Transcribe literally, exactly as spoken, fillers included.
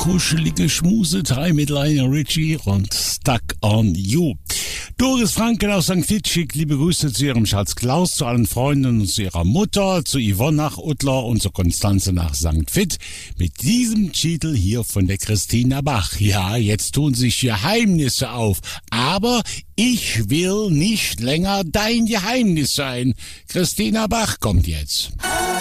kuschelige Schmusetei mit Lionel Richie und Stuck on You. Doris Franken aus Sankt Vith schickt liebe Grüße zu ihrem Schatz Klaus, zu allen Freunden und zu ihrer Mutter, zu Yvonne nach Uttler und zu Konstanze nach Sankt Vith. Mit diesem Titel hier von der Christina Bach. Ja, jetzt tun sich Geheimnisse auf, aber ich will nicht länger dein Geheimnis sein. Christina Bach kommt jetzt.